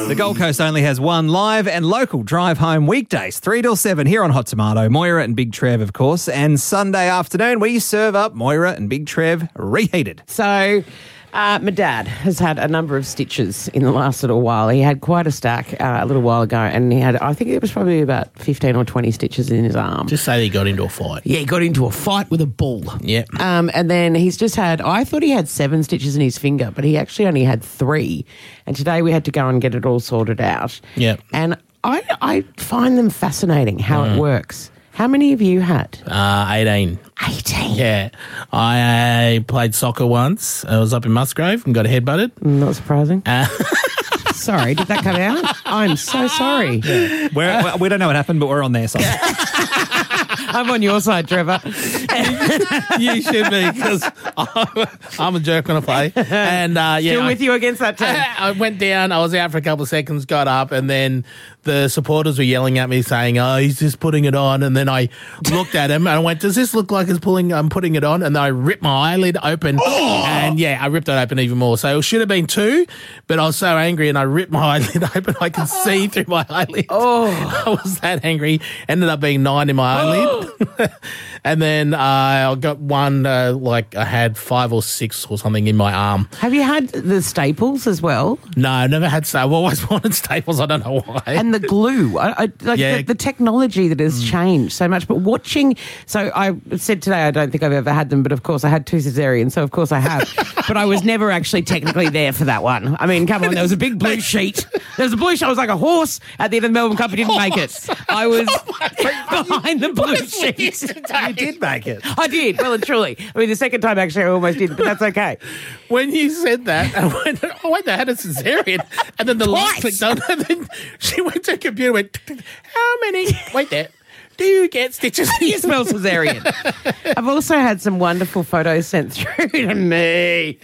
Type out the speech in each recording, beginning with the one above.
The Gold Coast only has one live and local drive home weekdays, 3 till 7 here on Hot Tomato. Moira and Big Trev, of course. And Sunday afternoon, we serve up Moira and Big Trev reheated. So, my dad has had a number of stitches in the last little while. He had quite a stack a little while ago, and he had, I think it was probably about 15 or 20 stitches in his arm. Just say he got into a fight. Yeah, he got into a fight with a bull. Yep. And then he's just had, I thought he had 7 stitches in his finger, but he actually only had 3. And today we had to go and get it all sorted out. Yep. And I find them fascinating how it works. How many have you had? 18. 18? Yeah. I played soccer once. I was up in Musgrave and got headbutted. Not surprising. Sorry, did that come out? I'm so sorry. Yeah. We don't know what happened, but we're on their side. I'm on your side, Trevor. You should be, because I'm a jerk when I play. And Still with you against that team. I went down, I was out for a couple of seconds, got up, and then the supporters were yelling at me saying, oh, he's just putting it on. And then I looked at him and I went, does this look like I'm putting it on? And then I ripped my eyelid open. And I ripped it open even more. So it should have been 2, but I was so angry and I ripped my eyelid open. I could see through my eyelid. I was that angry. Ended up being 9 in my eyelid. And then I got one, I had 5 or 6 or something in my arm. Have you had the staples as well? No, I never had I've always wanted staples. I don't know why. And the glue. The technology that has changed so much. But watching, so I said today I don't think I've ever had them, but of course I had 2 cesareans, so of course I have. But I was never actually technically there for that one. I mean, come on, there was a big blue sheet. There was a blue sheet. I was like a horse at the end of the Melbourne Cup. I didn't make it. I was behind the blue sheet. You did make it. I did, well and truly. I mean, the second time actually I almost did, but that's okay. When you said that, I went, oh, wait, they had a cesarean. And then the light clicked on, and then she went to the computer and went, how many? Wait there. Do you get stitches? You smell cesarean. I've also had some wonderful photos sent through to me.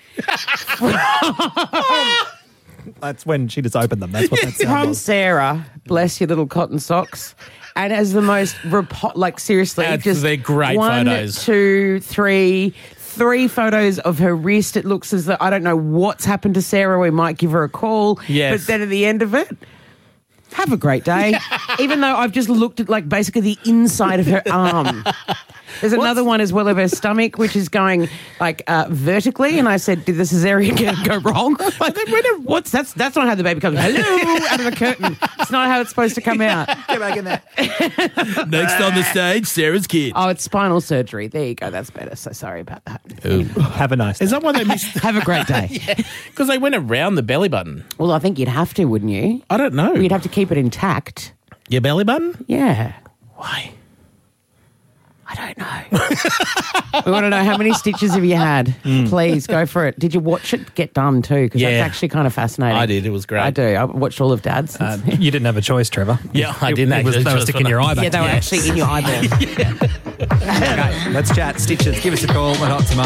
That's when she just opened them. That's what that sound From was. Sarah, bless your little cotton socks. And as the most, seriously, they're great 1, photos. 2, 3 photos of her wrist. It looks as though, I don't know what's happened to Sarah. We might give her a call. Yes. But then at the end of it, have a great day. Even though I've just looked at basically the inside of her arm. There's another one as well of her stomach, which is going vertically. And I said, did the cesarean go wrong? That's not how the baby comes. Hello, out of the curtain. It's not how it's supposed to come out. Get back in there. Next on the stage, Sarah's kid. Oh, it's spinal surgery. There you go. That's better. So sorry about that. Have a nice day. Is that why they missed? Have a great day. Because they went around the belly button. Well, I think you'd have to, wouldn't you? I don't know. You'd have to keep it intact. Your belly button? Yeah. Why? I don't know. We want to know, how many stitches have you had? Please, go for it. Did you watch it get done too? Because that's actually kind of fascinating. I did. It was great. I do. I watched all of Dad's. You didn't have a choice, Trevor. Yeah, I didn't actually. They were sticking your eye back. Yeah, they were actually in your eyeball. Okay, let's chat. Stitches. Give us a call. We're Hot Tomato.